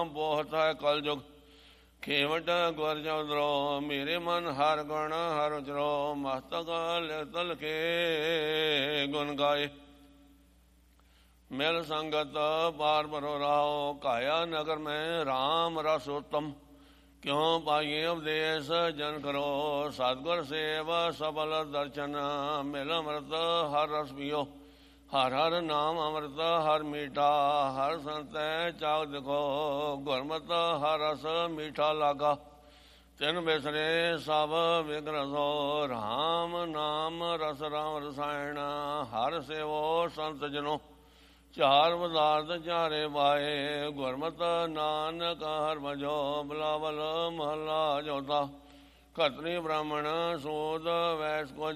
ਬਹੁਤ ਹੈ ਕਲਯੁਗ। ਖੇਵਟ ਗੁਰ ਚੌਧਰੋ ਮੇਰੇ ਮਨ ਹਰ ਗੁਣ ਹਰ ਉਚਰੋ। ਮਸਤਕ ਲਿਖ ਲਿਖੇ ਗੁਣ ਗਾਏ ਮਿਲ ਸੰਗਤ ਪਾਰ ਭਰੋ ਰਾਓ। ਕਾਇਆ ਨਗਰ ਮੈਂ ਰਾਮ ਰਸ ਉਤਮ ਕਿਉਂ ਪਾਈਏ ਉਪਦੇਸ਼ ਜਨ ਕਰੋ। ਸਤਿਗੁਰ ਸੇਵ ਸਫਲ ਦਰਸ਼ਨ ਮਿਲ ਅੰਮ੍ਰਿਤ ਹਰ ਰਸ ਪੀਓ। ਹਰ ਹਰ ਨਾਮ ਅੰਮ੍ਰਿਤ ਹਰ ਮੀਠਾ ਹਰ ਸੰਤੈ ਚਾਉ ਦਿਖੋ। ਗੁਰਮਤਿ ਹਰ ਰਸ ਮੀਠਾ ਲਾਗਾ ਤਿਨ ਬਿਸਰੇ ਸਭ ਵਿਗਰਸੋ। ਰਾਮ ਨਾਮ ਰਸ ਰਾਮ ਰਸਾਇਣ ਹਰ ਸੇਵੋ ਸੰਤ ਜਨੋ। ਚਾਰ ਪਦਾਰਥ ਚਾਰੇ ਪਾਏ ਗੁਰਮਤਿ ਨਾਨਕ ਹਰ ਭਜੋ। ਬਿਲਾਵਲ ਮਹੱਲਾ ਚੌਥਾ। ਖਤਰੀ ਬ੍ਰਾਹਮਣ ਸੂਦ ਵੈਸ ਕੋ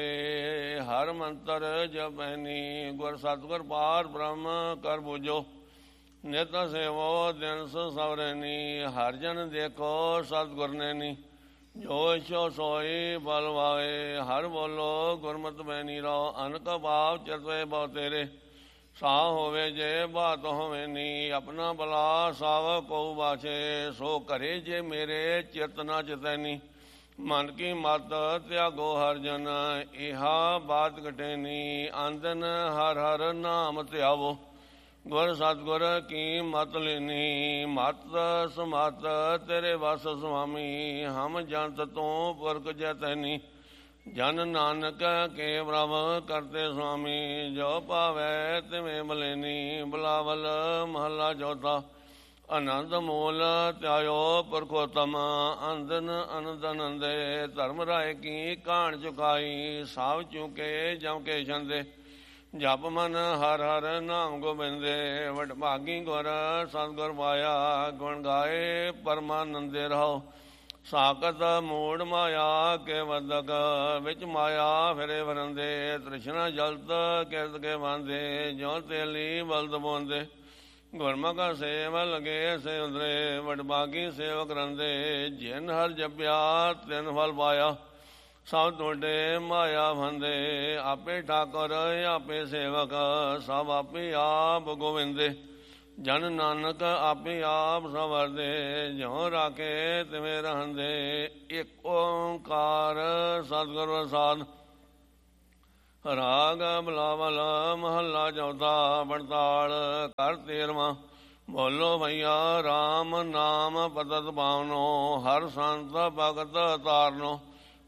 ਜਾਪੇ ਹਰ ਮੰਤਰ ਜਪੈਨੀ। ਗੁਰ ਸਤਿਗੁਰ ਪਾਰ ਬ੍ਰਹਮ ਕਰ ਬੂਝੋ ਨਿਤ ਸੇਵੋ ਦਿਨ ਸਵਰਨੀ। ਹਰ ਜਨ ਦੇਖੋ ਸਤਿਗੁਰ ਨੈਨੀ ਜੋ ਇਛੋ ਸੋਈ ਬਲ ਵਾਏ। ਹਰ ਬੋਲੋ ਗੁਰਮਤਿ ਬੈਨੀ ਰੋ। ਅਨਕ ਭਾਵ ਚਿਤਵੇ ਬਹੁ ਤੇਰੇ ਸਾਹ ਹੋਵੇ ਜੇ ਬਾਤ ਹੋਵੇ ਨੀ। ਆਪਣਾ ਬਲਾ ਸਭ ਕਉ ਬਾਛੇ ਸੋ ਕਰੇ ਜੇ ਮੇਰੇ ਚਿਤ ਨਾ ਚਿਤੈਨੀ। ਮਨ ਕੀ ਮਤ ਤਿਆਗੋ ਹਰ ਜਨ ਇਹਾ ਬਾਤ ਘਟੈਨੀ। ਆਂਦਨ ਹਰ ਹਰ ਨਾਮ ਧਿਆਵੋ ਗੁਰ ਸਤਿਗੁਰ ਕੀ ਮਤ ਲੈਨੀ। ਮਤ ਸਮਤ ਤੇਰੇ ਵਸ ਸੁਆਮੀ ਹਮ ਜੰਤ ਤੂੰ ਪੁਰਖ ਜੈਤੈਨੀ। ਜਨ ਨਾਨਕ ਕੇ ਪ੍ਰਭ ਕਰਤੇ ਸੁਆਮੀ ਜੋ ਭਾਵੈ ਤਿਵੇਂ ਬਲੈਨੀ। ਬਿਲਾਵਲ ਮਹੱਲਾ ਚੌਥਾ। ਆਨੰਦ ਮੂਲ ਧਿਆਇਓ ਪੁਰਖੋਤਮ ਅੰਦਨ ਅਨੰਦ ਅਨੰਦੇ। ਧਰਮ ਰਾਏ ਕੀ ਕਾਣ ਚੁਕਾਈ ਸਭ ਚੁਕੇ ਜਮ ਕੇ ਛੰਦੇ। ਜਪ ਮਨ ਹਰ ਹਰ ਨਾਮ ਗੋਬਿੰਦੇ। ਵਡਭਾਗੀ ਗੁਰ ਸਤਿਗੁਰ ਪਾਇਆ ਗੁਣ ਗਾਏ ਪਰਮਾਨੰਦੇ ਰਹੋ। ਸਾਕਤ ਮੂੜ ਮਾਇਆ ਕੇ ਵਦਕ ਵਿੱਚ ਮਾਇਆ ਫਿਰੇ ਵਰੰਦੇ। ਤ੍ਰਿਸ਼ਨਾ ਜਲਤ ਕਿਰਤ ਕੇ ਬਾਂਧੇ ਜੋ ਤੇਲੀ ਬਲਦ ਬੋਂਦੇ। ਗੁਰਮੁਖ ਸੇਵ ਲਗੇ ਸੇ ਉਦਰੇ ਵਡਭਾਗੀ ਸੇਵਕ ਰੰਦੇ। ਜਿਨ ਹਰ ਜਪਿਆ ਤਿਨ ਫਲ ਪਾਇਆ ਸਭ ਤੁਹਾਡੇ ਮਾਇਆ ਫੰਦੇ। ਆਪੇ ਠਾਕੁਰ ਆਪੇ ਸੇਵਕ ਸਭ ਆਪੇ ਆਪ ਗੋਵਿੰਦੇ। ਜਨ ਨਾਨਕ ਆਪੇ ਆਪ ਸੰਵਰਦੇ ਜਿਉ ਰਾਖੇ ਤਿਵੇਂ ਰਹੰਦੇ। ਇਕ ਓੰਕਾਰ ਸਤਿਗੁਰ ਪ੍ਰਸਾਦਿ। ਰਾਗ ਬਿਲਾਵਲ ਮਹੱਲਾ ਚੌਥਾ। ਵਡਤਾਲ ਕਰ 13ਵਾਂ। ਬੋਲੋ ਭਈਆ ਰਾਮ ਨਾਮ ਪਤਤ ਪਾਵਨੋ। ਹਰ ਸੰਤ ਭਗਤ ਤਾਰਨੋ।